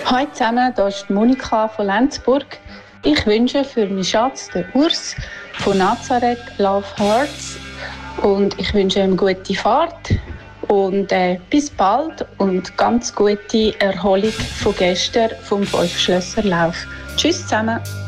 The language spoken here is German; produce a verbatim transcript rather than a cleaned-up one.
Hallo zusammen, hier ist Monika von Lenzburg. Ich wünsche für meinen Schatz, den Urs von Nazareth, Love Hearts. Und ich wünsche ihm gute Fahrt und äh, bis bald und ganz gute Erholung von gestern vom Fünfschlösserlauf. Tschüss zusammen.